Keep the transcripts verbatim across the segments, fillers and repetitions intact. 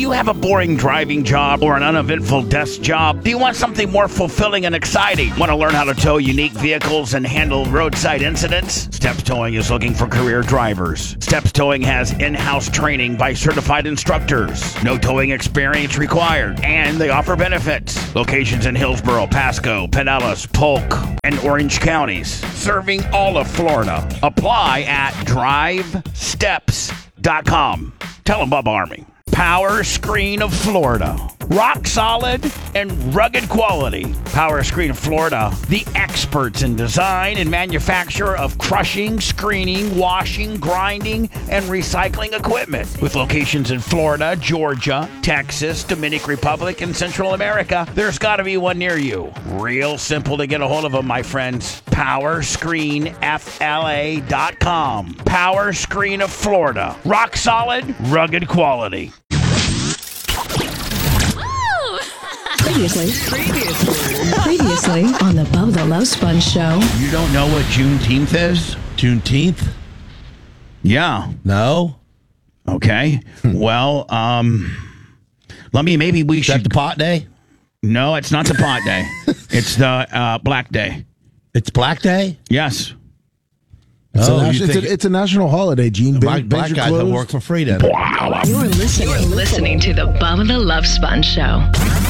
you have a boring driving job or an uneventful desk job? Do you want something more fulfilling and exciting? Want to learn how to tow unique vehicles and handle roadside incidents? Steps Towing is looking for career drivers. Steps Towing has in-house training by certified instructors. No towing experience required. And they offer benefits. Locations in Hillsborough, Pasco, Pinellas, Polk, and Orange counties. Serving all of Florida. Apply at drive steps dot com. Tell them Bubba Army. Power Screen of Florida. Rock solid and rugged quality. Power Screen of Florida, the experts in design and manufacture of crushing, screening, washing, grinding, and recycling equipment. With locations in Florida, Georgia, Texas, Dominican Republic, and Central America, there's got to be one near you. Real simple to get a hold of them, my friends. power screen f l a dot com. Power Screen of Florida. Rock solid, rugged quality. Previously, previously, previously on the Bubba the Love Sponge show. You don't know what Juneteenth is? Juneteenth? Yeah. No. Okay. Well, um, let me, maybe we Is should. that the pot day? No, it's not the pot day. It's the uh, black day. It's Black Day? Yes. It's, Oh, a, you nation- it's, think- a, it's a national holiday, Gene. My Ben- black Ben's guys that closed. work for free then. You're listening, You're listening to the Bubba the Love Sponge show.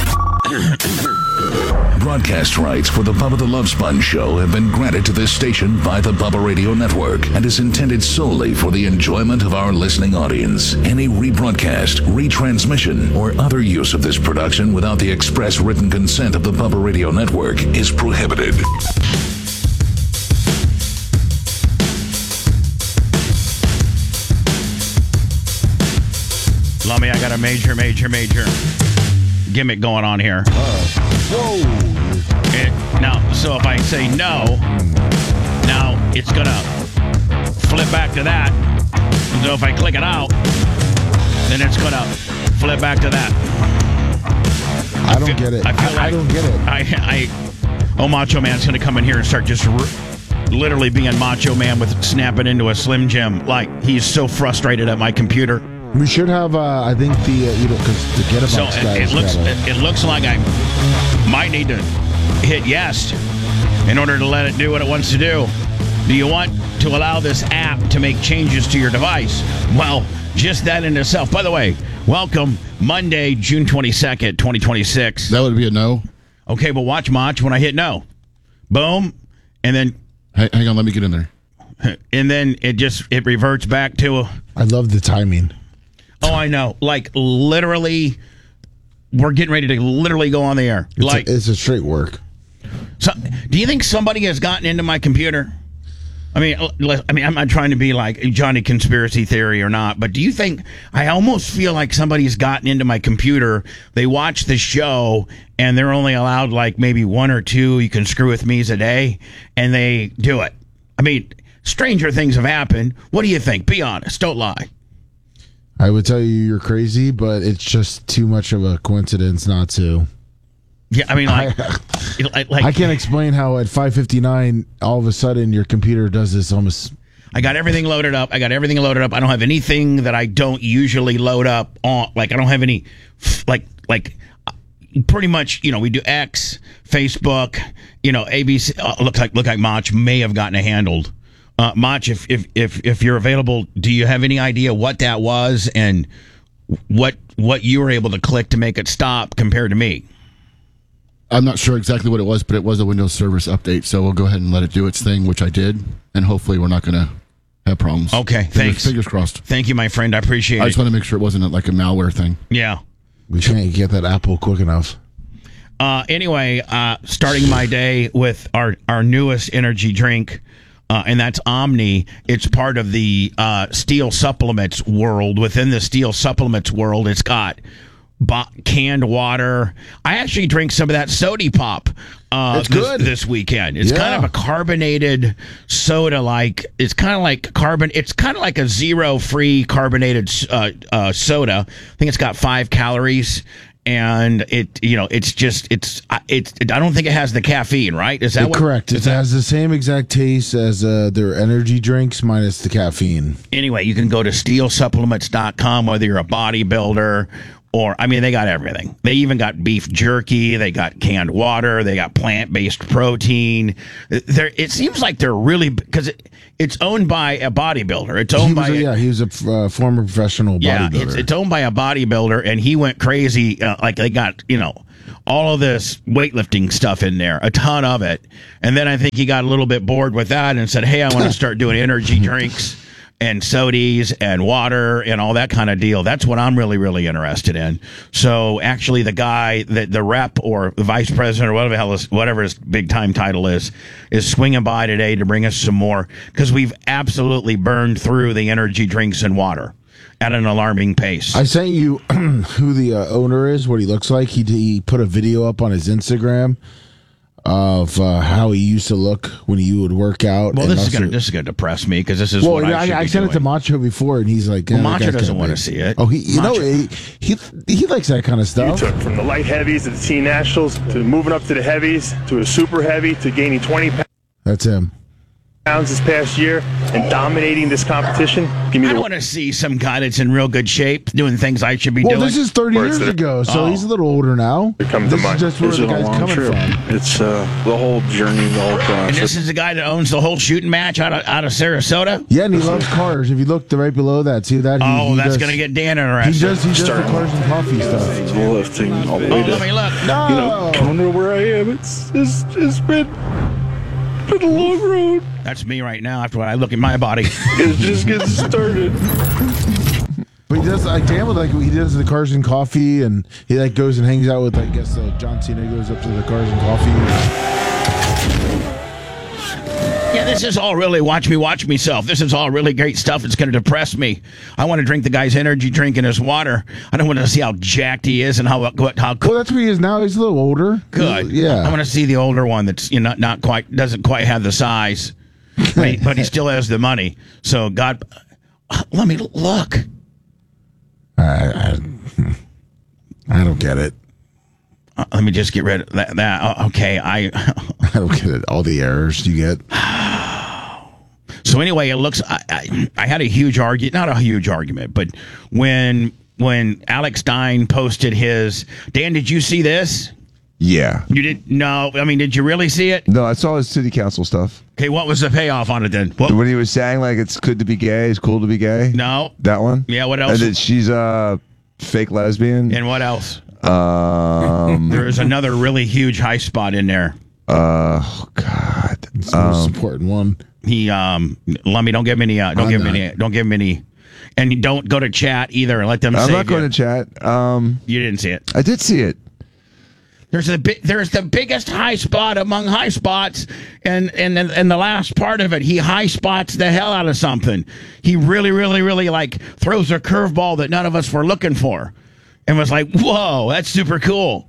Broadcast rights for the Bubba the Love Sponge show have been granted to this station by the Bubba Radio Network and is intended solely for the enjoyment of our listening audience. Any rebroadcast, retransmission, or other use of this production without the express written consent of the Bubba Radio Network is prohibited. Lummy, I got a major, major, major gimmick going on here. Whoa. It, now, so if I say no, now it's going to flip back to that. So if I click it out, then it's going to flip back to that. I don't feel- get it. I I, feel I like- don't get it. I, I, oh, Macho Man's going to come in here and start just r- literally being Macho Man with snapping into a Slim Jim. Like, he's so frustrated at my computer. We should have, uh, I think, the, uh, you know, because the Get So About it, guys it looks gotta- it, it looks like I might need to hit yes in order to let it do what it wants to do. Do you want to allow this app to make changes to your device? Well, just that in itself. By the way, welcome Monday, June twenty-second, twenty twenty-six. That would be a no. Okay, but watch Mach when I hit no. Boom, and then Hey, hang on, let me get in there. and then it just it reverts back to I love the timing. oh, I know. Like literally we're getting ready to literally go on the air. It's, like a, it's a straight work. So, do you think somebody has gotten into my computer? I mean, l- I mean, I'm not trying to be like Johnny Conspiracy Theory or not, but do you think I almost feel like somebody's gotten into my computer? They watch the show and they're only allowed like maybe one or two you can screw with me's a day, and they do it. I mean, stranger things have happened. What do you think? Be honest. Don't lie. I would tell you you're crazy, but it's just too much of a coincidence not to. Yeah, I mean, like, like, like I can't explain how at five fifty-nine, all of a sudden, your computer does this almost. I got everything loaded up. I got everything loaded up. I don't have anything that I don't usually load up on. Like, I don't have any, like, like, pretty much, you know, we do X, Facebook, you know, A B C. Uh, look like, look like Mach may have gotten it handled. Uh, Mach, if, if, if, if you're available, do you have any idea what that was and what, what you were able to click to make it stop compared to me? I'm not sure exactly what it was, but it was a Windows service update, so we'll go ahead and let it do its thing, which I did, and hopefully we're not going to have problems. Okay, fingers, thanks. Fingers crossed. Thank you, my friend. I appreciate I it. just want to make sure it wasn't like a malware thing. Yeah. We can't get that Apple quick enough. Uh, anyway, uh, starting my day with our, our newest energy drink, uh, and that's Omni. It's part of the uh, Steel Supplements world. Within the Steel Supplements world, it's got bo- canned water. I actually drink some of that Sody Pop uh, It's this, good. this weekend. It's Yeah. kind of a carbonated soda, like it's kind of like carbon. It's kind of like a zero-free carbonated uh, uh, soda. I think it's got five calories. And it, you know, it's just, it's, it's, I don't think it has the caffeine, right? Is that what? Correct. is It that- has the same exact taste as uh, their energy drinks minus the caffeine. Anyway, you can go to steel supplements dot com, whether you're a bodybuilder or I mean, they got everything. They even got beef jerky. They got canned water. They got plant-based protein. They're, it seems like they're really because it, it's owned by a bodybuilder. It's owned He was by a, a, yeah, he was a uh, former professional yeah. bodybuilder. It's, it's owned by a bodybuilder, and he went crazy. Uh, like they got you know all of this weightlifting stuff in there, a ton of it. And then I think he got a little bit bored with that and said, "Hey, I want to start doing energy drinks." And sodies and water and all that kind of deal. That's what I'm really, really interested in. So actually, the guy, that the rep or the vice president or whatever the hell is, whatever his big time title is, is swinging by today to bring us some more because we've absolutely burned through the energy drinks and water at an alarming pace. I sent you who the uh, owner is, what he looks like. He he put a video up on his Instagram of uh, how he used to look when he would work out. Well, and this is also- gonna this is gonna depress me because this is Well, what I, I, should I be sent it to doing. Macho before, and he's like, Well, "Yeah, that Macho guy's doesn't kinda wanna big." see it. Oh, he you know Macho- he, he he likes that kind of You stuff. took from the light heavies to the teen nationals to moving up to the heavies to a super heavy to gaining twenty That's him. pounds this past year and dominating this competition. Give me I the want to see some guy that's in real good shape doing things I should be Well, doing. this is thirty Where's years the- ago, so Oh. he's a little older now. Here comes this the is money. just where It's the been a guy's long coming trip. from. It's uh, the whole journey, the whole and process. this is the guy that owns the whole shooting match out of out of Sarasota. Yeah, and he loves cars. If you look right below that, see that? He, Oh, he that's does- gonna get Dan He interested. does. He does the Starting cars and coffee stuff. lifting all the Oh, way to, let me look. No. you know, coming to where I am. It's it's, it's been been a long road. That's me right now after I look at my body. It's just getting started. But he does like damn it, like he does the cars and coffee, and he like goes and hangs out with I guess uh, John Cena goes up to the cars and coffee. Yeah, this is all really watch me, watch myself. This is all really great stuff. It's going to depress me. I want to drink the guy's energy drink and his water. I don't want to see how jacked he is and how what how Well, that's where he is now. He's a little older. good. Yeah. I want to see the older one that's you know not quite doesn't quite have the size, but he, but he still has the money. So God, let me look. I, I, I don't get it. Uh, let me just get rid of that. that. Uh, okay, I. I don't get it. All the errors you get. So anyway, it looks. I, I, I had a huge argument, not a huge argument, but when when Alex Stein posted his. Dan, did you see this? Yeah. You didn't? No. I mean, did you really see it? No, I saw his city council stuff. Okay, what was the payoff on it then? What? When he was saying like it's good to be gay, it's cool to be gay. No. That one? Yeah. What else? And that she's a fake lesbian. And what else? Um There is another really huge high spot in there. uh oh God. It's the most Um, important one. He um. Let me don't give him any. Uh, don't I'm give him not. any. Don't give him any. And you don't go to chat either. Let them. I'm save not going you. to chat. Um You didn't see it. I did see it. There's the bi- there's the biggest high spot among high spots, and and and and the last part of it, he high spots the hell out of something. He really, really, really like throws a curveball that none of us were looking for, and was like, "Whoa, that's super cool."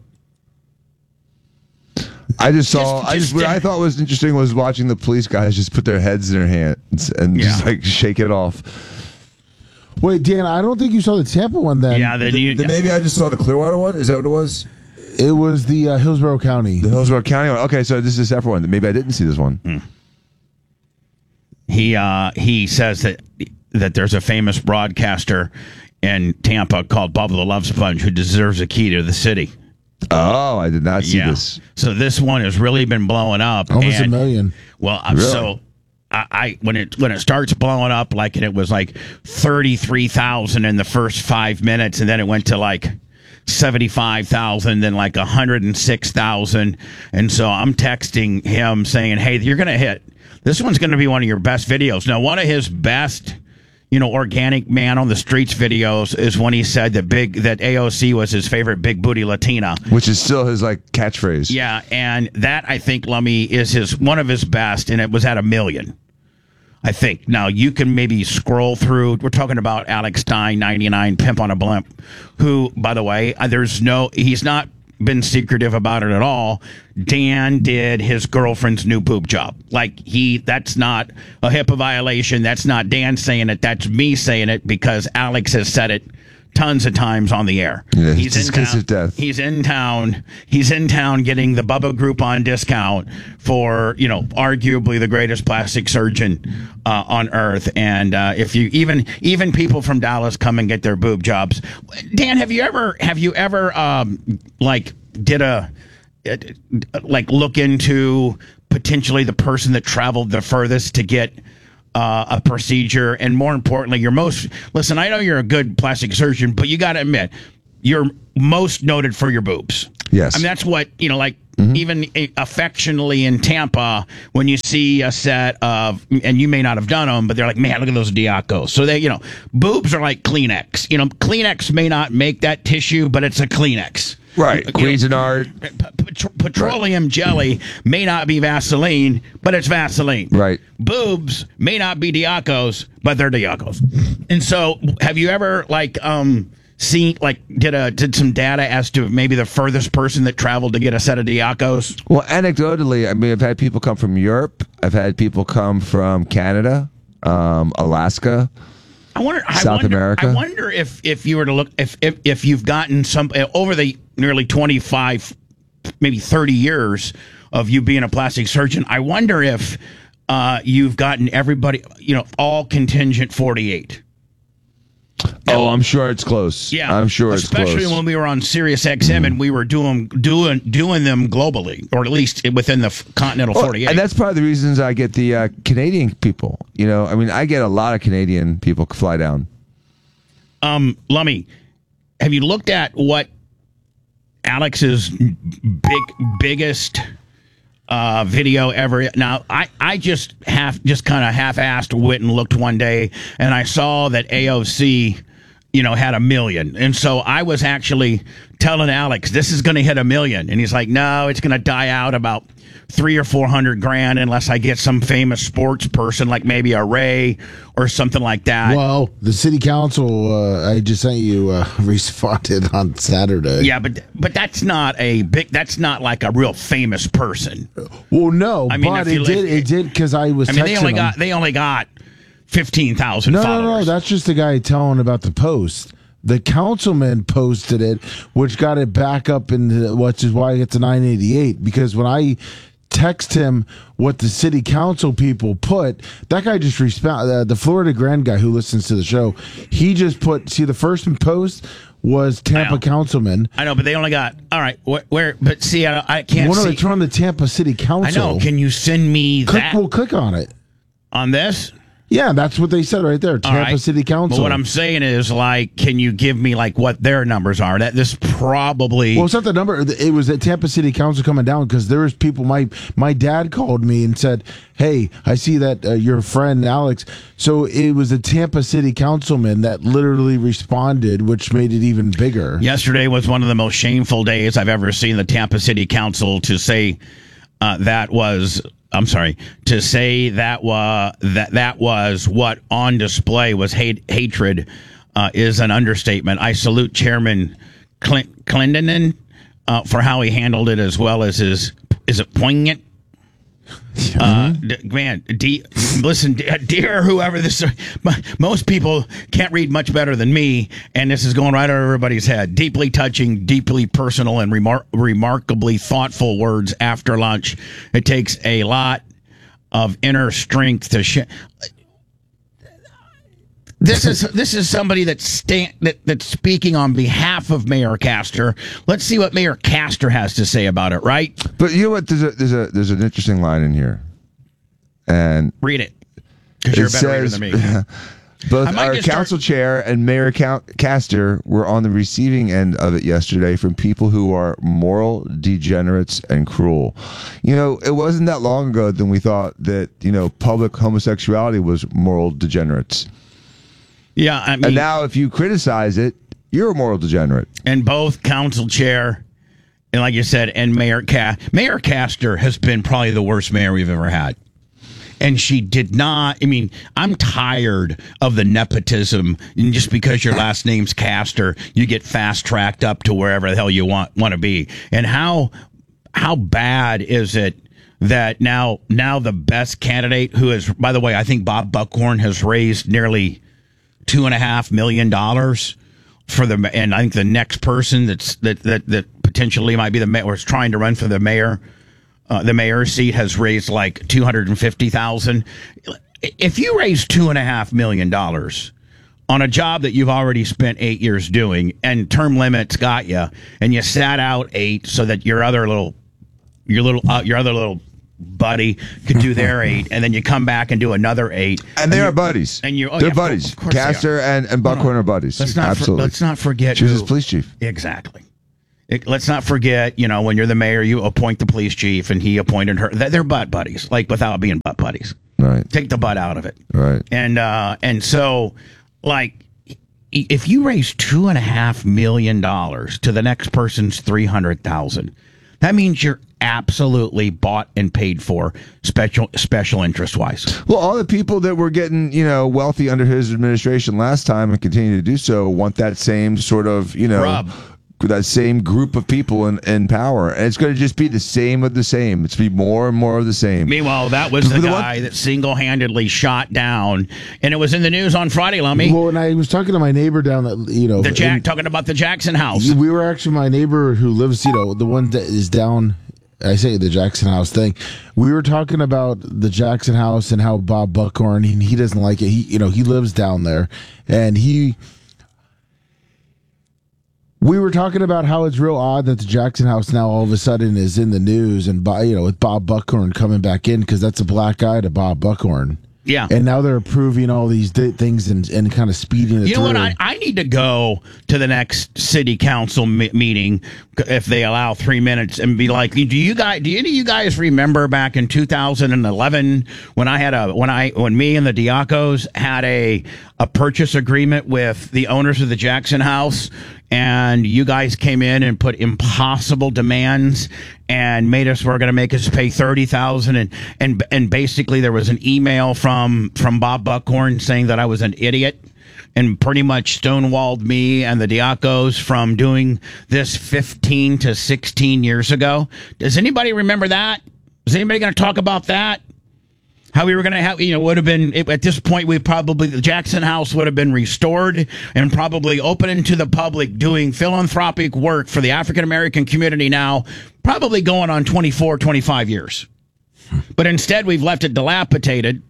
I just saw. Just- I just. just- What I thought was interesting was watching the police guys just put their heads in their hands and just Yeah. like shake it off. Wait, Dan, I don't think you saw the Tampa one then. Yeah, then you. Then maybe I just saw the Clearwater one. Is that what it was? It was the uh, Hillsborough County. The Hillsborough County one. Okay, so this is a separate one. Maybe I didn't see this one. He uh he says that that there's a famous broadcaster in Tampa called Bubba the Love Sponge who deserves a key to the city. Oh, I did not see Yeah. this. So this one has really been blowing up. Almost a and- million. Well, uh, so I, I when it when it starts blowing up, like and it was like thirty three thousand in the first five minutes, and then it went to like seventy five thousand, then like a hundred and six thousand, and so I'm texting him saying, "Hey, you're gonna hit. This one's gonna be one of your best videos." Now, one of his best. You know, organic man on the streets videos is when he said that big that A O C was his favorite big booty Latina. Which is still his like catchphrase. Yeah, and that I think Lummy is his one of his best, and it was at a million. I think. Now you can maybe scroll through. We're talking about Alex Stein, ninety-nine, pimp on a blimp, who, by the way, uh, there's no. He's not been secretive about it at all. Dan did his girlfriend's new boob job. Like he, that's not a HIPAA violation. That's not Dan saying it. That's me saying it because Alex has said it tons of times on the air. Yeah, he's it's in kiss town. of death. He's in town. He's in town getting the Bubba Groupon discount for, you know, arguably the greatest plastic surgeon uh, on earth. And uh, if you even even people from Dallas come and get their boob jobs. Dan, have you ever have you ever um, like did a like look into potentially the person that traveled the furthest to get Uh, a procedure, and more importantly, you're most listen. I know you're a good plastic surgeon, but you got to admit, you're most noted for your boobs. Yes, I mean that's what you know. Like mm-hmm. even affectionately in Tampa, when you see a set of, and you may not have done them, but they're like, man, look at those Diacos. So they, you know, boobs are like Kleenex. You know, Kleenex may not make that tissue, but it's a Kleenex. Right, You Cuisinart. P- p- petroleum right. jelly may not be Vaseline, but it's Vaseline. Right. Boobs may not be Diacos, but they're Diacos. And so, have you ever like um seen like did a did some data as to maybe the furthest person that traveled to get a set of Diacos? Well, anecdotally, I mean, I've had people come from Europe. I've had people come from Canada, um, Alaska. I wonder, I South wonder, America. I wonder if, if you were to look if, if if you've gotten some over the nearly twenty-five, maybe thirty years of you being a plastic surgeon. I wonder if uh, you've gotten everybody, you know, all contingent forty-eight. Oh, I'm sure it's close. Yeah, I'm sure it's close. Especially when we were on Sirius X M and we were doing doing doing them globally, or at least within the f- continental Well, forty-eight. and that's part of the reasons I get the uh, Canadian people. You know, I mean, I get a lot of Canadian people fly down. Um, Lummy, have you looked at what Alex's big biggest uh, video ever? Now, I, I just half just kind of half-assed went and looked one day, and I saw that A O C, you know, had a million, and so I was actually telling Alex, this is going to hit a million, and he's like, no, it's going to die out about three or four hundred grand unless I get some famous sports person like maybe a Ray or something like that. Well, the city council, uh, I just sent you, uh, responded on Saturday. Yeah, but but that's not a big. That's not like a real famous person. Well, no, I mean, but if you it did. li- It did because I was. I mean, they texting only him. got they only got fifteen thousand No, followers. no, no. That's just the guy telling about the post. The councilman posted it, which got it back up in the, which is why I get to nine eighty-eight. Because when I text him what the city council people put, that guy just respond. Uh, the Florida Grand guy who listens to the show, he just put. See, the first post was Tampa councilman. I know, but they only got all right. Where? where but see, I, I can't Well, no, see. it's on the Tampa City Council. I know. Can you send me click, that We'll click on it. on this? Yeah, that's what they said right there. All Tampa right. City Council. But what I'm saying is, like, can you give me like what their numbers are? That this probably. Well, it's not the number. It was at Tampa City Council coming down because there was people. My my dad called me and said, "Hey, I see that uh, your friend Alex." So it was a Tampa City councilman that literally responded, which made it even bigger. Yesterday was one of the most shameful days I've ever seen the Tampa City Council to say uh, that was. I'm sorry to say that was that that was what on display was hate hatred uh, is an understatement. I salute Chairman Clint, Clendenin uh, for how he handled it, as well as his is it poignant. Uh, d- man, D, listen, d- dear whoever this, most people can't read much better than me, and this is going right over everybody's head. Deeply touching, deeply personal, and remar- remarkably thoughtful words after lunch. It takes a lot of inner strength to share. This is this is somebody that's sta- that, that's speaking on behalf of Mayor Castor. Let's see what Mayor Castor has to say about it. Right? But you know what? There's a there's a there's an interesting line in here, and read it because you're a it better reader says, than me. Both I might our just start- council chair and Mayor Count- Castor were on the receiving end of it yesterday from people who are moral degenerates and cruel. You know, it wasn't that long ago that we thought that, you know, public homosexuality was moral degenerates. Yeah, I mean, And now if you criticize it, you're a moral degenerate. and both council chair and, like you said, and Mayor Ca- Mayor Castor has been probably the worst mayor we've ever had. And she did not. I mean, I'm tired of the nepotism. And just because your last name's Castor, you get fast tracked up to wherever the hell you want want to be. And how how bad is it that now now the best candidate, who is, by the way, I think Bob Buckhorn has raised nearly two and a half million dollars for the and I think the next person that's that that, that potentially might be the mayor or is trying to run for the mayor, uh, the mayor's seat has raised like two hundred and fifty thousand. If you raise two and a half million dollars on a job that you've already spent eight years doing, and term limits got you, and you sat out eight so that your other little, your little, uh, your other little buddy could do their eight, and then you come back and do another eight, and they are buddies. And you, oh, they're yeah, buddies. of course Castor they are. and and Buckhorn are buddies. Let's not Absolutely. For, let's not forget. She was who- his police chief. Exactly. It, let's not forget. You know, when you're the mayor, you appoint the police chief, and he appointed her. They're they're butt buddies, like without being butt buddies. Right. Take the butt out of it. Right. And uh, and so, like, if you raise two and a half million dollars to the next person's three hundred thousand, that means you're absolutely bought and paid for special special interest wise. Well, all the people that were getting, you know, wealthy under his administration last time and continue to do so want that same sort of, you know, Rub. that same group of people in, in power. And it's going to just be the same of the same. It's going to be more and more of the same. Meanwhile, that was the, The one- guy that single-handedly shot down, and it was in the news on Friday, Lummy. Well, and I was talking to my neighbor down that, you know, The Jack in- talking about the Jackson house. we were actually my neighbor who lives, you know, the one that is down. I say the Jackson House thing. We were talking about the Jackson House and how Bob Buckhorn, he, he doesn't like it. He, you know, he lives down there, and he. We were talking about how it's real odd that the Jackson House now all of a sudden is in the news, and Bo- you know, with Bob Buckhorn coming back in because that's a black guy to Bob Buckhorn. Yeah. And now they're approving all these di- things and, and kind of speeding it You know through. what? I, I need to go to the next city council me- meeting if they allow three minutes and be like, "Do you guys? Do any of you guys remember back in two thousand eleven when I had a when I when me and the Diacos had a a purchase agreement with the owners of the Jackson House?" And you guys came in and put impossible demands and made us, we're going to make us pay thirty thousand dollars. And, and, and basically there was an email from, from Bob Buckhorn saying that I was an idiot and pretty much stonewalled me and the Diacos from doing this fifteen to sixteen years ago. Does anybody remember that? Is anybody going to talk about that? How we were going to have, you know, would have been, at this point, we probably, the Jackson House would have been restored and probably open to the public doing philanthropic work for the African American community now, probably going on twenty-four, twenty-five years. But instead, we've left it dilapidated.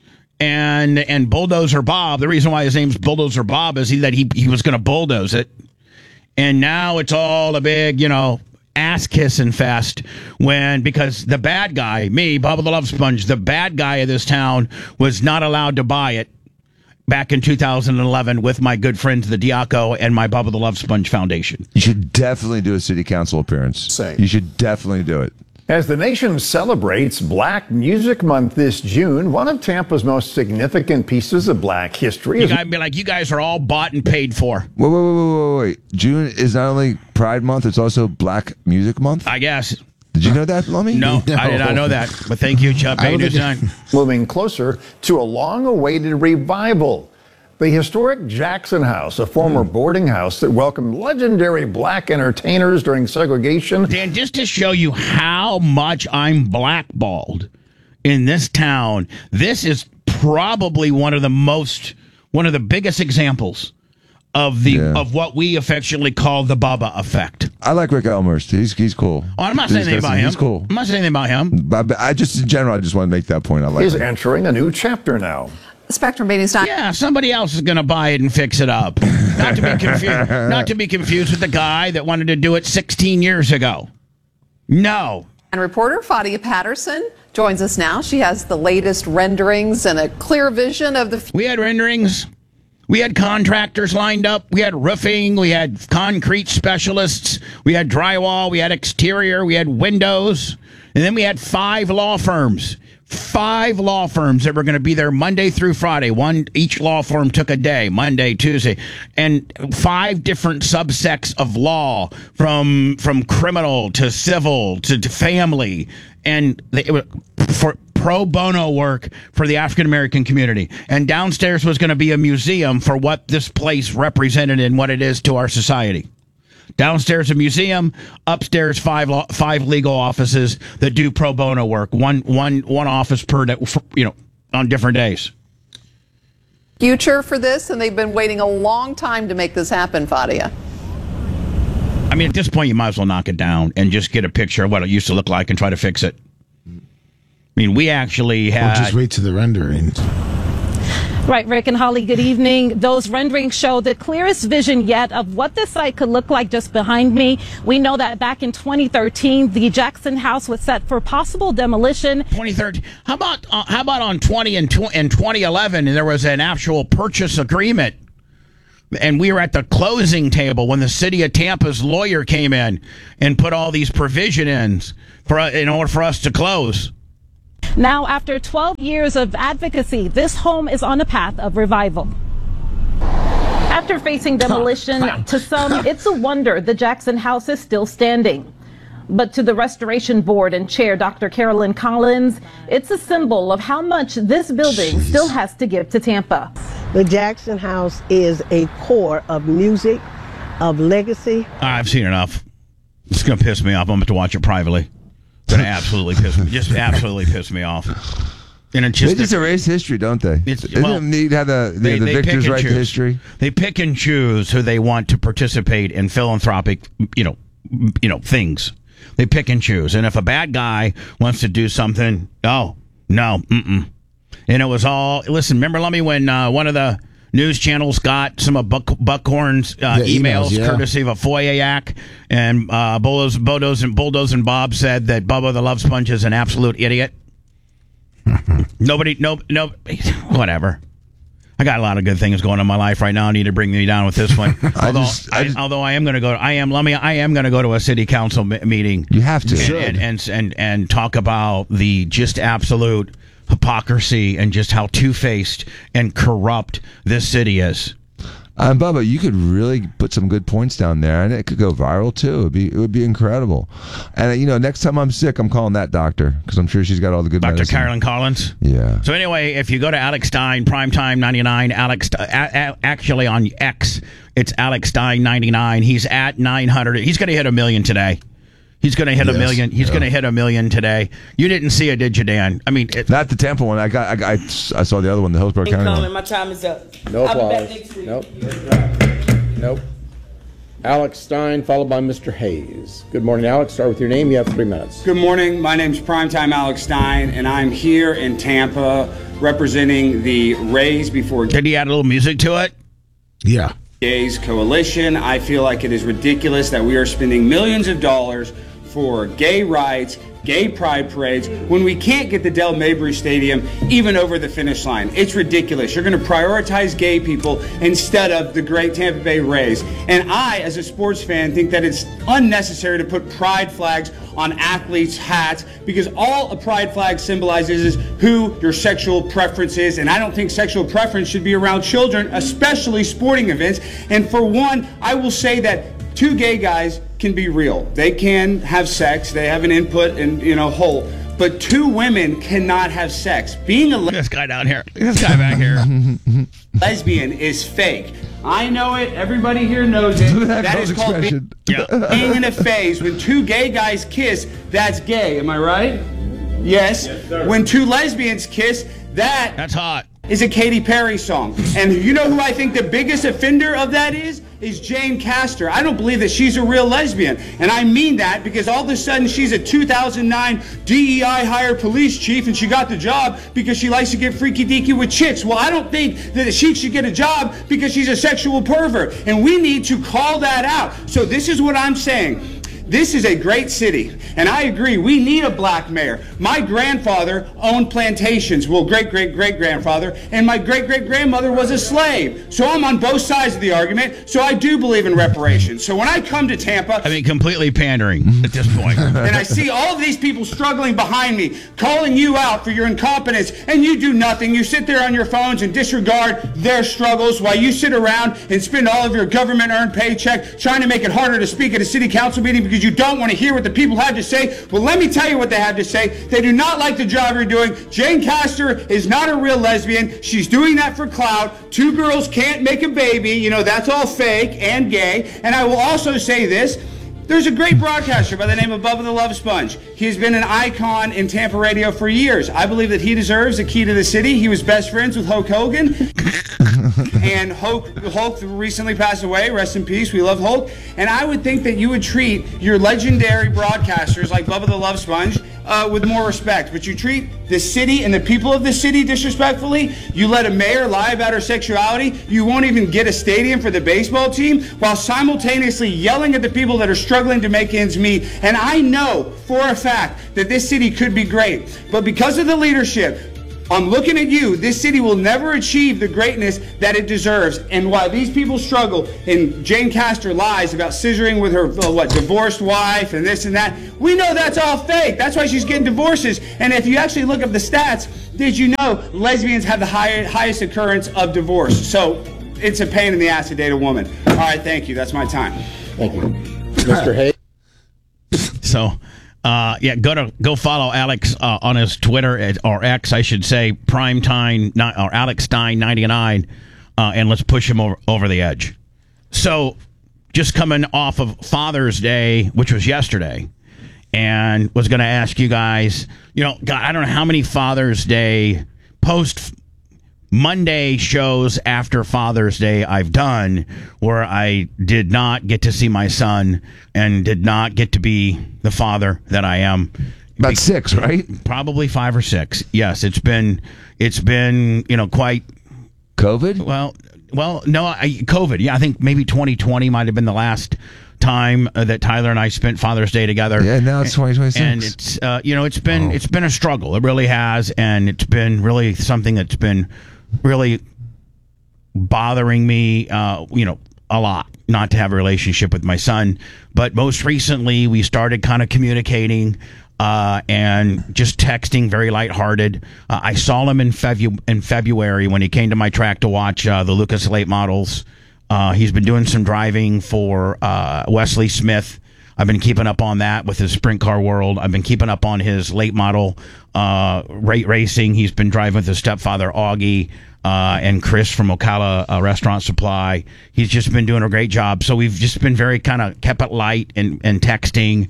And and Bulldozer Bob, the reason why his name's Bulldozer Bob is he, that he, he was going to bulldoze it. And now it's all a big, you know, ass kissing fest when, because the bad guy, me, Bubba the Love Sponge, the bad guy of this town was not allowed to buy it back in two thousand eleven with my good friends, the Diaco and my Bubba the Love Sponge Foundation. You should definitely do a city council appearance. Same. You should definitely do it. As the nation celebrates Black Music Month this June, one of Tampa's most significant pieces of Black history You is gotta be like, you guys are all bought and paid for. Wait, wait, wait, wait, wait, wait. June is not only Pride Month, it's also Black Music Month? I guess. Did you know that, Lummy? No, I did not know that. But thank you, Chuck. I don't News think- nine. moving closer to a long-awaited revival. The historic Jackson House, a former boarding house that welcomed legendary Black entertainers during segregation. Dan, just to show you how much I'm blackballed in this town, this is probably one of the most, one of the biggest examples of the Yeah. of what we affectionately call the Bubba effect. I like Rick Elmhurst. He's he's cool. Oh, I'm not He's- saying anything about him. He's cool. I'm not saying anything about him. But but I just, in general, I just want to make that point. I like Is it. entering a new chapter now. Spectrum Meeting's not. Yeah, somebody else is going to buy it and fix it up. Not to be confused. Not to be confused with the guy that wanted to do it sixteen years ago. No. And reporter Fadia Patterson joins us now. She has the latest renderings and a clear vision of the future. We had renderings. We had contractors lined up. We had roofing. We had concrete specialists. We had drywall. We had exterior. We had windows. And then we had five law firms. Five law firms that were going to be there Monday through Friday. One, each law firm took a day, Monday, Tuesday, and five different subsects of law, from from criminal to civil to, to family, and they, it was for pro bono work for the African American community. And downstairs was going to be a museum for what this place represented and what it is to our society. Downstairs a museum, upstairs five law, five legal offices that do pro bono work. One one one office per day, you know, on different days. future for this, and they've been waiting a long time to make this happen, Fadia. I mean, at this point, you might as well knock it down and just get a picture of what it used to look like and try to fix it. I mean, we actually had... Or just wait to the renderings. Right, Rick and Holly, good evening. Those renderings show the clearest vision yet of what this site could look like just behind me. We know that back in twenty thirteen, the Jackson House was set for possible demolition. twenty thirteen. How about uh, how about on twenty and, tw- and twenty eleven, there was an actual purchase agreement, and we were at the closing table when the city of Tampa's lawyer came in and put all these provision ins for in order for us to close. Now, after twelve years of advocacy, this home is on a path of revival. After facing demolition, to some, it's a wonder the Jackson House is still standing. But to the Restoration Board and Chair Doctor Carolyn Collins, it's a symbol of how much this building Jeez. still has to give to Tampa. The Jackson House is a core of music, of legacy. I've seen enough. It's going to piss me off. I'm going to watch it privately. Going to absolutely piss me, just absolutely piss me off. And it just, they just erase history, don't they? It's, Isn't well, it neat how the, the, they, the they victors write choose. the history? They pick and choose who they want to participate in philanthropic, you know, you know, things. They pick and choose. And if a bad guy wants to do something, oh, no, mm-mm. And it was all, listen, remember, Lummy, when uh, one of the news channels got some of Buck, Buckhorn's uh, emails, emails yeah. courtesy of a FOIA-ac, and uh, Bulldoze, Bulldoze, and Bulldoze and Bob said that Bubba the Love Sponge is an absolute idiot. Nobody, no, no, whatever. I got a lot of good things going on in my life right now. I need to bring me down with this one. I although, just, I just, I, although I am going to go, I am, Lummy, I am going to go to a city council me- meeting. You have to, and, and, and and and talk about the just absolute hypocrisy and just how two-faced and corrupt this city is. Um, Bubba, you could really put some good points down there, and it could go viral too. It'd be it would be incredible. And uh, you know, next time I'm sick, I'm calling that doctor because I'm sure she's got all the good Doctor medicine. Carolyn Collins. Yeah. So anyway, if you go to Alex Stein Primetime ninety-nine, Alex a, a, actually on X, it's Alex Stein ninety-nine. He's at nine hundred. He's going to hit a million today. He's going to hit yes, a million. He's yeah. going to hit a million today. You didn't see it, did you, Dan? I mean, it, not the Tampa one. I got. I, got, I saw the other one, the Hillsborough County one. My time is up. No I'll applause. Be back next week. Nope. Nope. Alex Stein, followed by Mister Hayes. Good morning, Alex. Start with your name. You have three minutes. Good morning. My name's Primetime Alex Stein, and I'm here in Tampa representing the Raise Before. Did he add a little music to it? Yeah. Gays Coalition. I feel like it is ridiculous that we are spending millions of dollars for gay rights, gay pride parades, when we can't get the Del Mabry Stadium even over the finish line. It's ridiculous. You're going to prioritize gay people instead of the great Tampa Bay Rays. And I, as a sports fan, think that it's unnecessary to put pride flags on athletes' hats because all a pride flag symbolizes is who your sexual preference is. And I don't think sexual preference should be around children, especially sporting events. And for one, I will say that two gay guys can be real. They can have sex. They have an input and, you know, whole. But two women cannot have sex. Being a le- this guy down here, this guy back here, lesbian is fake. I know it. Everybody here knows it. that that is called being, yeah. being in a phase. When two gay guys kiss, that's gay. Am I right? Yes. yes sir. When two lesbians kiss, that that's hot. Is a Katy Perry song. And you know who I think the biggest offender of that is? Is Jane Castor. I don't believe that she's a real lesbian. And I mean that because all of a sudden she's a two thousand nine D E I hired police chief and she got the job because she likes to get freaky deaky with chicks. Well, I don't think that she should get a job because she's a sexual pervert. And we need to call that out. So this is what I'm saying. This is a great city, and I agree, we need a black mayor. My grandfather owned plantations, well, great-great-great-grandfather, and my great-great-grandmother was a slave. So I'm on both sides of the argument, so I do believe in reparations. So when I come to Tampa... I mean, completely pandering at this point. And I see all of these people struggling behind me, calling you out for your incompetence, and you do nothing. You sit there on your phones and disregard their struggles while you sit around and spend all of your government-earned paycheck trying to make it harder to speak at a city council meeting because you don't want to hear what the people have to say. Well, let me tell you what they have to say. They do not like the job you're doing. Jane Castor is not a real lesbian. She's doing that for clout. Two girls can't make a baby. You know, that's all fake and gay. And I will also say this. There's a great broadcaster by the name of Bubba the Love Sponge. He's been an icon in Tampa radio for years. I believe that he deserves a key to the city. He was best friends with Hulk Hogan. And Hulk, Hulk recently passed away. Rest in peace. We love Hulk. And I would think that you would treat your legendary broadcasters like Bubba the Love Sponge uh, with more respect. But you treat the city and the people of the city disrespectfully. You let a mayor lie about her sexuality. You won't even get a stadium for the baseball team while simultaneously yelling at the people that are struggling to make ends meet. And I know for a fact that this city could be great. But because of the leadership, I'm looking at you. This city will never achieve the greatness that it deserves. And while these people struggle, and Jane Castor lies about scissoring with her, uh, what, divorced wife and this and that, we know that's all fake. That's why she's getting divorces. And if you actually look up the stats, did you know lesbians have the high, highest occurrence of divorce? So it's a pain in the ass to date a woman. All right, thank you. That's my time. Thank you. Mister Hayes? So... Uh, yeah, go to go follow Alex uh, on his Twitter at, or X, I should say, Primetime or Alex Stein ninety-nine, uh, and let's push him over, over the edge. So, just coming off of Father's Day, which was yesterday, and was going to ask you guys, you know, God, I don't know how many Father's Day post Monday shows after Father's Day I've done where I did not get to see my son and did not get to be the father that I am. About Be- six, right? Probably five or six. Yes, it's been it's been, you know, quite COVID? Well, well, no, I, COVID. Yeah, I think maybe twenty twenty might have been the last time uh, that Tyler and I spent Father's Day together. Yeah, now it's twenty twenty-six. And it's uh, you know, it's been Oh. it's been a struggle. It really has, and it's been really something that's been really bothering me, uh, you know, a lot, not to have a relationship with my son. But most recently, we started kind of communicating uh, and just texting, very lighthearted. Uh, I saw him in, Febu- in February when he came to my track to watch uh, the Lucas Late Models. Uh, he's been doing some driving for uh, Wesley Smith. I've been keeping up on that with his sprint car world. I've been keeping up on his late model uh, rate racing. He's been driving with his stepfather, Augie, uh, and Chris from Ocala uh, Restaurant Supply. He's just been doing a great job. So we've just been very kind of kept it light and, and texting.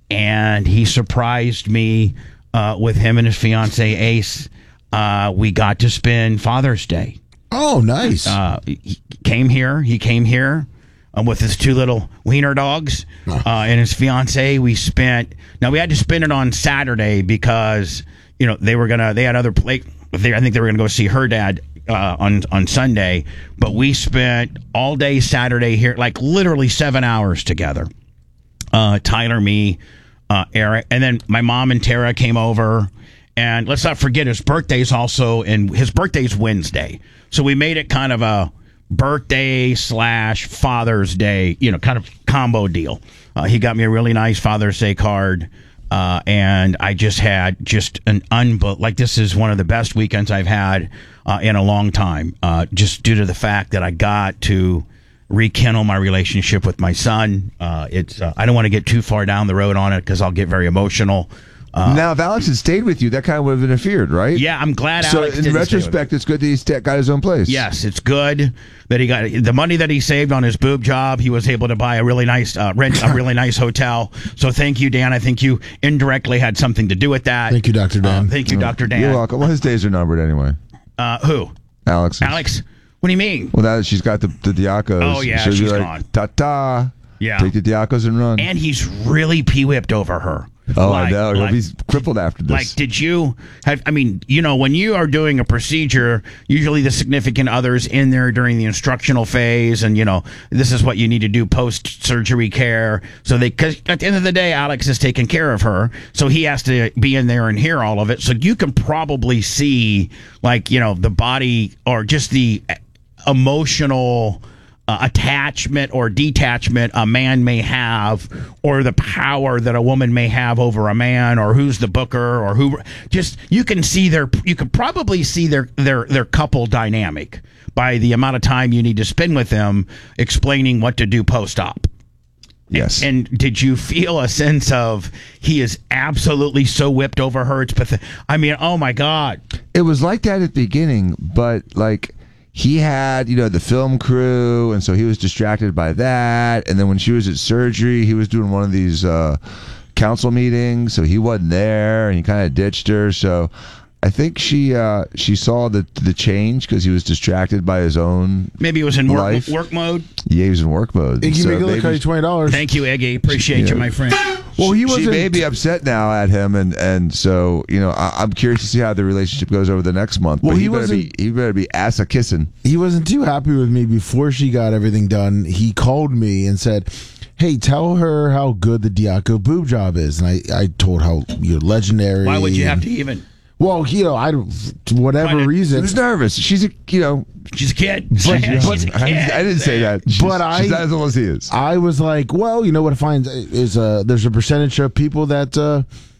And he surprised me uh, with him and his fiance, Ace. Uh, we got to spend Father's Day. Oh, nice. Uh, he came here. He came here. Um, with his two little wiener dogs uh, and his fiance. We spent now we had to spend it on Saturday because you know they were gonna they had other play. They, I think they were gonna go see her dad uh, on on Sunday, but we spent all day Saturday here, like literally seven hours together. Uh, Tyler, me, uh, Eric, and then my mom and Tara came over. And let's not forget his birthday's also, and his birthday's Wednesday, so we made it kind of a birthday slash Father's Day, you know, kind of combo deal. Uh, he got me a really nice Father's Day card, uh, and I just had just an unbel like this is one of the best weekends I've had uh, in a long time, uh, just due to the fact that I got to rekindle my relationship with my son. Uh, it's uh, I don't want to get too far down the road on it because I'll get very emotional. Uh, now, if Alex had stayed with you, that kind of would have interfered, right? Yeah, I'm glad so Alex in didn't stay with retrospect, it's good that he sta- got his own place. Yes, it's good that he got the money that he saved on his boob job. He was able to buy a really nice uh, rent, a really nice hotel. So thank you, Dan. I think you indirectly had something to do with that. Thank you, Doctor Dan. Uh, thank you, Doctor Dan. You're welcome. Well, his days are numbered anyway. Uh, who? Alex. Alex. What do you mean? Well, now that she's got the, the Diacos. Oh, yeah, she'll be she's like, gone. Ta-ta. Yeah. Take the Diacos and run. And he's really pee-whipped over her. Oh, like, I know. Like, He's crippled after this. Like, did you have, I mean, you know, when you are doing a procedure, usually the significant other's in there during the instructional phase, and, you know, this is what you need to do post-surgery care. So they, because at the end of the day, Alex is taking care of her, so he has to be in there and hear all of it. So you can probably see, like, you know, the body or just the emotional Uh, attachment or detachment a man may have, or the power that a woman may have over a man, or who's the booker, or who just you can see their you can probably see their their their couple dynamic by the amount of time you need to spend with them explaining what to do post-op. Yes. And did you feel a sense of he is absolutely so whipped over her? It's pathetic. I mean, oh my God. It was like that at the beginning, but like he had, you know, the film crew, and so he was distracted by that. And then when she was at surgery, he was doing one of these uh, council meetings, so he wasn't there, and he kind of ditched her. So I think she uh, she saw the the change because he was distracted by his own Maybe he was in work, life. work mode. Yeah, he was in work mode. Iggy So McGillicuddy, maybe- twenty dollars. Thank you, Iggy. Appreciate Yeah. you, my friend. Well, he she wasn't. may be upset now at him, and, and so you know I, I'm curious to see how the relationship goes over the next month. Well, but he, he better wasn't- be he better be ass a kissing. He wasn't too happy with me before she got everything done. He called me and said, "Hey, tell her how good the Diaco boob job is." And I, I told how you're legendary. Why would you have and- to even? Well, you know, I don't- whatever Why not? reason. She was nervous. She's a you know. She's a kid. But- She's a I, kid. I didn't say that. She's, But I- she's not as old as he is. I was like, well, you know what I find is uh, there's a percentage of people that uh,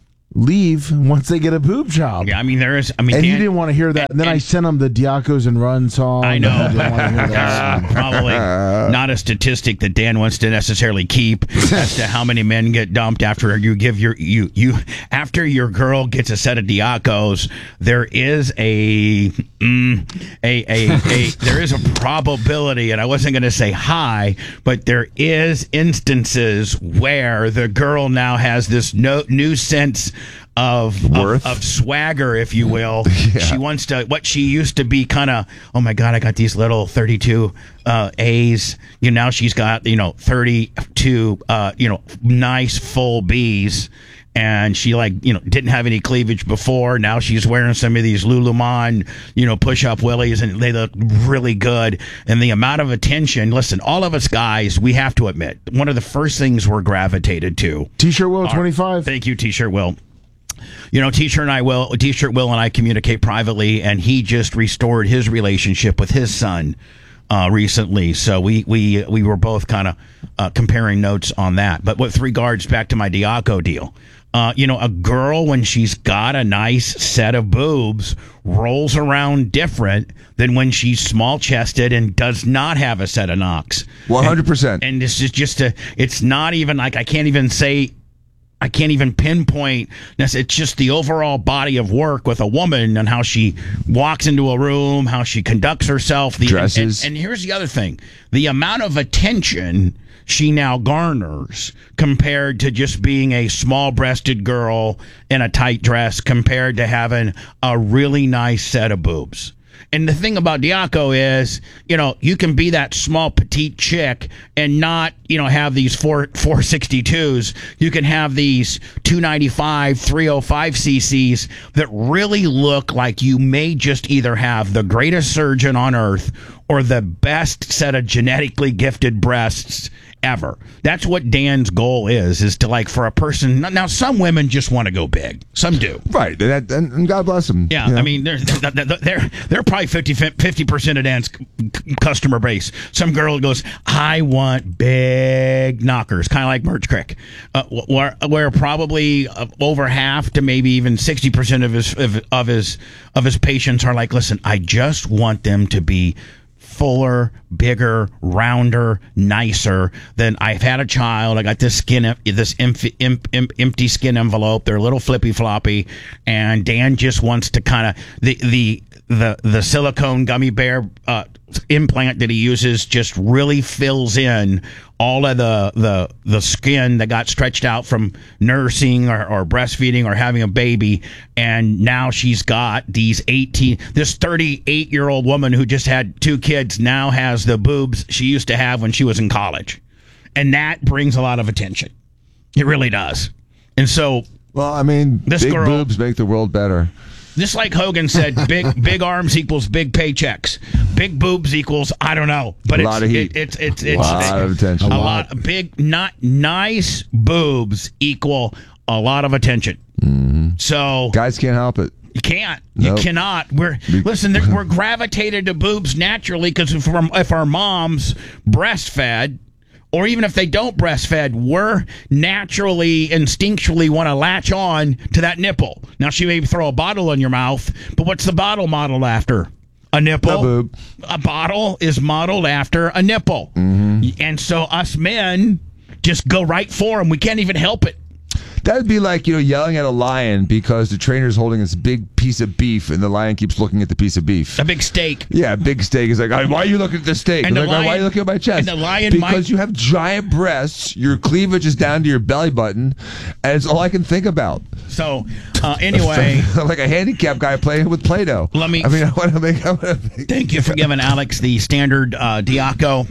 leave once they get a boob job. Yeah, I mean there is. I mean, And Dan, you didn't want to hear that. And then I sent him the Diacos and Run song. I know. and he didn't want to hear that That's song. probably not a statistic that Dan wants to necessarily keep as to how many men get dumped after you give your you you after your girl gets a set of Diacos. There is a mm, a, a a there is a probability, and I wasn't going to say high, but there is instances where the girl now has this no, new sense of Worth? of, of swagger, if you will. She wants to what she used to be kind of, oh my god, I got these little thirty-two uh A's. You know, now she's got, you know, thirty-two uh you know, nice full B's. And she, like, you know, didn't have any cleavage before. Now she's wearing some of these Lululemon, you know, push-up willies, and they look really good. And the amount of attention, listen, all of us guys, we have to admit, one of the first things we're gravitated to. T-shirt Will are- twenty-five. Thank you, T-shirt Will. You know, T-shirt and I will, T-shirt Will and I communicate privately, and he just restored his relationship with his son uh, recently. So we we we were both kind of uh, comparing notes on that. But with regards back to my Diaco deal, uh, you know, a girl when she's got a nice set of boobs rolls around different than when she's small chested and does not have a set of knocks. One hundred percent. And this is just a. It's not even like I can't even say. I can't even pinpoint. It's just the overall body of work with a woman and how she walks into a room, how she conducts herself. The, Dresses. And, and here's the other thing. The amount of attention she now garners compared to just being a small-breasted girl in a tight dress compared to having a really nice set of boobs. And the thing about Diaco is, you know, you can be that small, petite chick and not, you know, have these four, four sixty-twos. You can have these two ninety-five, three oh five C Cs that really look like you may just either have the greatest surgeon on earth or the best set of genetically gifted breasts ever. That's what Dan's goal is, is to, like, for a person. Now, some women just want to go big. Some do. Right. That, and, and God bless them. Yeah, you know? I mean, they're they're they're, they're probably fifty percent of Dan's c- customer base. Some girl goes, I want big knockers, kind of like Merch Crick, uh, where where probably uh, over half to maybe even sixty percent of his of, of his of his patients are like, listen, I just want them to be fuller, bigger, rounder, nicer. Than I've had a child. I got this skin, this empty, empty skin envelope. They're a little flippy floppy, and Dan just wants to kind of the the the the silicone gummy bear uh, implant that he uses just really fills in all of the the the skin that got stretched out from nursing or, or breastfeeding or having a baby, and now she's got these eighteen this thirty-eight year old woman who just had two kids now has the boobs she used to have when she was in college, and that brings a lot of attention. It really does. And so, well, I mean, this big girl, boobs make the world better. Just like Hogan said, big big arms equals big paychecks. Big boobs equals I don't know, but A it's lot of heat. It, it's it's A it's lot of attention. A A lot lot. big not nice boobs equal a lot of attention. Mm-hmm. So guys can't help it. You can't. Nope. You cannot. We're listen. there- We're gravitated to boobs naturally because if, our- if our moms breastfed, or even if they don't breastfed, we're naturally, instinctually want to latch on to that nipple. Now, she may throw a bottle in your mouth, but what's the bottle modeled after? A nipple. A boob. A bottle is modeled after a nipple. Mm-hmm. And so us men just go right for them. We can't even help it. That'd be like, you know, yelling at a lion because the trainer's holding this big piece of beef and the lion keeps looking at the piece of beef. A big steak. Yeah, a big steak is like, why are you looking at the steak? And the like, lion, why are you looking at my chest? And the lion because might... you have giant breasts, your cleavage is down to your belly button, and it's all I can think about. So, uh, anyway... like a handicapped guy playing with Play-Doh. Let me... I mean, I want to make... I want to make thank you for giving Alex the standard uh, Diaco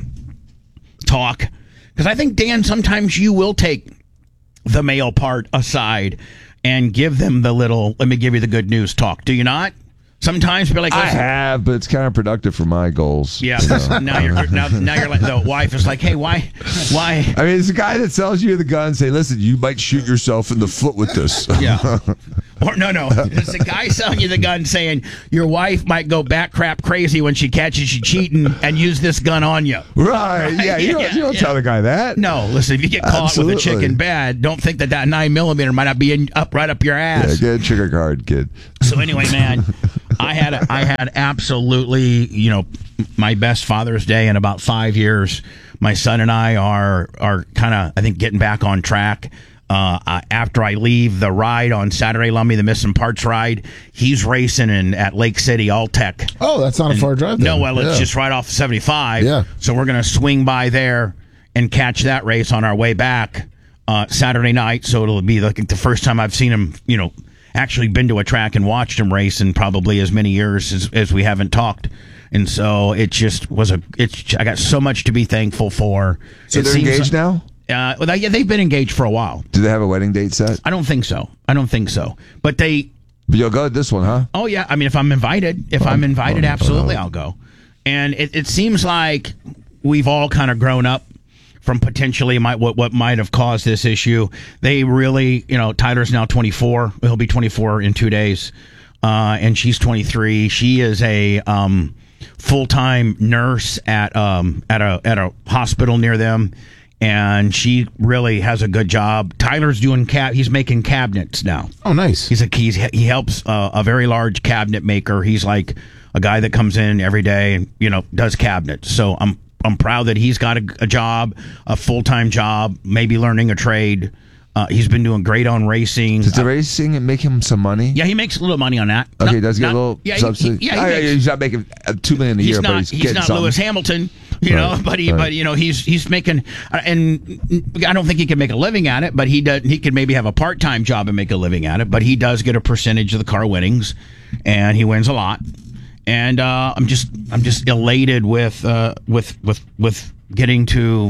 talk. Because I think, Dan, sometimes you will take the male part aside and give them the little, let me give you the good news talk. Do you not? Sometimes be like, I listen. have, but it's counterproductive for my goals. Yeah, so. now you're now, now you're like, the wife is like, hey, why, why? I mean, it's the guy that sells you the gun and say, listen, you might shoot yourself in the foot with this. Yeah. Or no, no, it's the guy selling you the gun saying your wife might go back crap crazy when she catches you cheating and use this gun on you. Right? right? Yeah, you don't, yeah, you don't yeah. tell the guy that. No, listen, if you get caught Absolutely. with a chicken bad, don't think that that nine millimeter might not be in, up right up your ass. Yeah, get a trigger guard, kid. So anyway, man, I had a, I had absolutely, you know, my best Father's Day in about five years. My son and I are are kind of, I think, getting back on track. Uh, uh, after I leave the ride on Saturday, Lummy, the Missing Parts ride, he's racing in at Lake City All-Tech. Oh, that's not a far drive. No, then. well, it's Yeah. just right off seventy-five. Yeah. So we're going to swing by there and catch that race on our way back uh, Saturday night. So it'll be like the first time I've seen him, you know, actually been to a track and watched him race in probably as many years as, as we haven't talked. And so it just was a, it's, I got so much to be thankful for. So It they're seems engaged like- now? Uh, well, they, yeah, they've been engaged for a while. Do they have a wedding date set? I don't think so. I don't think so. But they. But you'll go to this one, huh? Oh yeah. I mean, if I'm invited, if I'm invited, absolutely, I'll go. And it, it seems like we've all kind of grown up from potentially might what what might have caused this issue. They really, you know, Tyler's now twenty-four. He'll be twenty-four in two days, uh, and she's twenty-three. She is a um, full-time nurse at um, at a at a hospital near them. And she really has a good job. Tyler's doing cab. He's making cabinets now. Oh, nice. He's a he's, he helps uh, a very large cabinet maker. He's like a guy that comes in every day and you know does cabinets. So I'm I'm proud that he's got a, a job, a full time job, maybe learning a trade. Uh, he's been doing great on racing. Does the Uh, racing make him some money? yeah, he makes a little money on that. Okay, Not- does he get not- a little yeah, he- subsidy? he- yeah, he Oh, makes- he's not making uh, two million a he's year, not, but he's, he's getting not something. Lewis Hamilton, you know, Right, but he, right. but you know, he's he's making, uh, and I don't think he can make a living at it, but he does. He could maybe have a part time job and make a living at it, but he does get a percentage of the car winnings, and he wins a lot. And uh, I'm just I'm just elated with uh, with with with getting to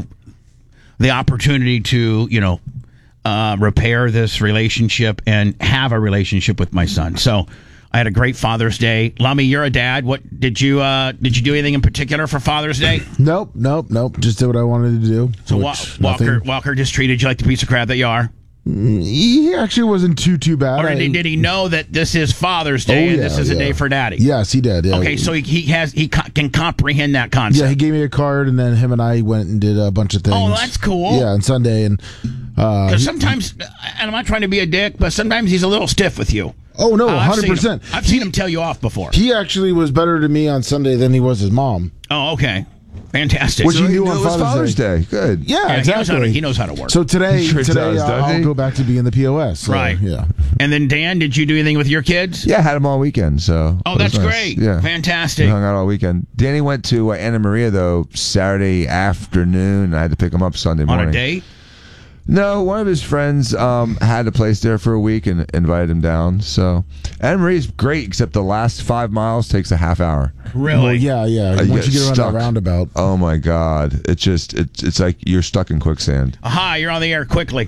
the opportunity to you know uh, repair this relationship and have a relationship with my son. So. I had a great Father's Day. Lummy, you're a dad. What did you uh, did you do anything in particular for Father's Day? Nope, nope, nope. Just did what I wanted to do. So Wa- which, Walker nothing. Walker just treated you like the piece of crap that you are. Mm, He actually wasn't too too bad. Or did he, I- did he know that this is Father's Day Oh, and yeah, this is a yeah. day for Daddy? Yes, he did. Yeah. Okay, so he, he has he co- can comprehend that concept. Yeah, he gave me a card, and then him and I went and did a bunch of things. Oh, that's cool. Yeah, on Sunday, and uh, Because he- sometimes, and I'm not trying to be a dick, but sometimes he's a little stiff with you. oh no, Uh, I've hundred seen him- percent. I've seen him tell you off before. He actually was better to me on Sunday than he was his mom. Oh, okay, fantastic. What So you he do knew on it was Father's, Father's Day? Day. Good. Yeah, Yeah, he knows exactly. how to- he knows how to work. So today, Sure today does, uh, doesn't I'll he? go back to being the P O S. So, Right. Yeah. And then Dan, did you do anything with your kids? Yeah, I had him all weekend. So. Oh, it was that's nice. great. Yeah. Fantastic. We hung out all weekend. Danny went to uh, Anna Maria though Saturday afternoon. I had to pick him up Sunday On morning. a date? No, one of his friends um, had a place there for a week and invited him down. So Anna Maria's great, except the last five miles takes a half hour. Really? Well, yeah, yeah. Uh, Once you get around stuck. that roundabout. Oh my God! It's just it's it's like you're stuck in quicksand. Hi, you're on the air quickly.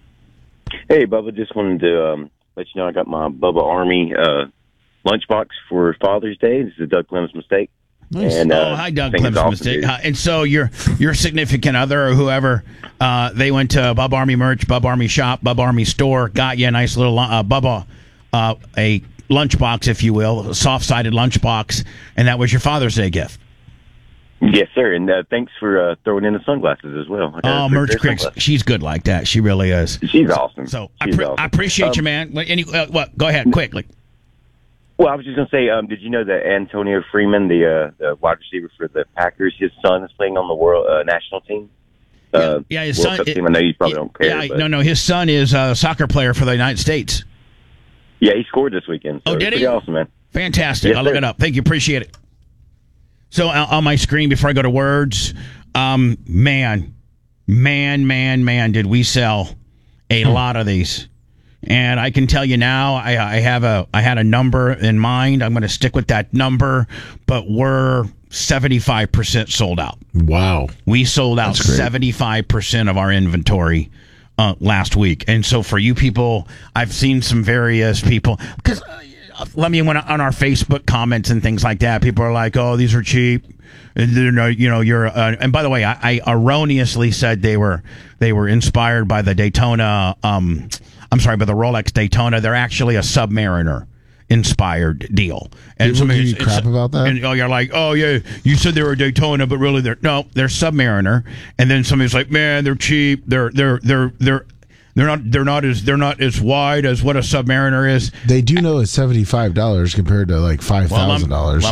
Hey, Bubba, just wanted to um, let you know I got my Bubba Army uh, lunchbox for Father's Day. This is Doug Clem's mistake. Nice. And, uh, oh, hi, Doug I think it's Clem's awesome, mistake. dude. Uh, and so your your significant other or whoever, uh, they went to Bub Army merch, Bub Army shop, Bub Army store, got you a nice little uh, Bubba, uh, a lunchbox, if you will, a soft-sided lunchbox, and that was your Father's Day gift. Yes, sir. And uh, thanks for uh, throwing in the sunglasses as well. I got Oh, a Merch pair of Cricks, sunglasses. she's good like that. She really is. She's awesome. So I, She's pre- awesome. I appreciate Um, you, man. What, any, uh, what? Go ahead, quickly. Well, I was just going to say, um, did you know that Antonio Freeman, the, uh, the wide receiver for the Packers, his son is playing on the world uh, national team? uh, yeah, his World son. Cup team. I know you probably don't care. Yeah, but no, no, his son is a soccer player for the United States. yeah, he scored this weekend. So Oh, did it's he? pretty awesome, man. Fantastic. Yes, I'll look sir. it up. Thank you. Appreciate it. So uh, on my screen before I go to words, um, man, man, man, man, did we sell a lot of these. And I can tell you now, I, I have a I had a number in mind. I'm going to stick with that number, but we're seventy-five percent sold out. Wow. We sold out That's great. seventy-five percent of our inventory uh, last week. And so for you people, I've seen some various people, because uh, let me, when on our Facebook comments and things like that, people are like, oh, these are cheap. And they're no- you know, you're, uh, and by the way, I, I erroneously said they were, they were inspired by the Daytona, um, I'm sorry, by the Rolex Daytona. They're actually a Submariner inspired deal. People somebody- give you it's- crap about that? And oh, you're like, oh yeah, you said they were Daytona, but really they're no, they're Submariner. And then somebody's like, man, they're cheap. They're they're they're they're they're not they're not as they're not as wide as what a Submariner is. They do know it's seventy-five dollars compared to like five thousand dollars.